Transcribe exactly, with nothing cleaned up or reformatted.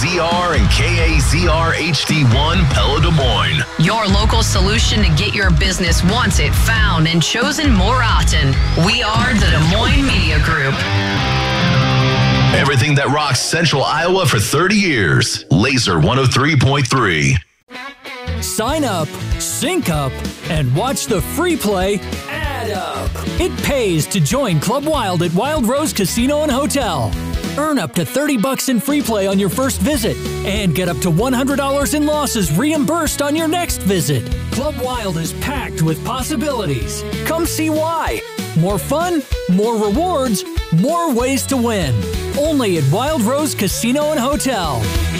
Z R and K A Z R H D one Pella Des Moines. Your local solution to get your business wanted, found, and chosen more often. We are the Des Moines Media Group. Everything that rocks Central Iowa for thirty years. Laser one oh three point three. Sign up, sync up, and watch the free play add up. It pays to join Club Wild at Wild Rose Casino and Hotel. Earn up to thirty bucks in free play on your first visit and get up to one hundred dollars in losses reimbursed on your next visit. Club Wild is packed with possibilities. Come see why. More fun, more rewards, more ways to win. Only at Wild Rose Casino and Hotel.